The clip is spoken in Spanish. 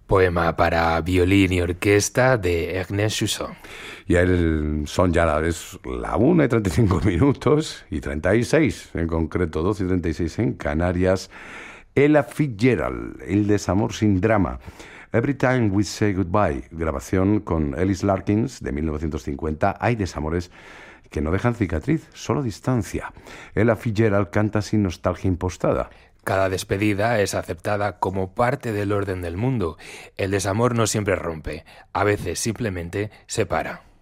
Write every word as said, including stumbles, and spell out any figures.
Poema para violín y orquesta de Ernest Chausson. Y el, son ya la, es la una y treinta y cinco minutos y treinta y seis, en concreto doce y treinta y seis en Canarias. Ella Fitzgerald, El desamor sin drama. Every Time We Say Goodbye, grabación con Ellis Larkins de mil novecientos cincuenta. Hay desamores que no dejan cicatriz, solo distancia. Ella Fitzgerald canta sin nostalgia impostada. Cada despedida es aceptada como parte del orden del mundo. El desamor no siempre rompe, a veces simplemente separa.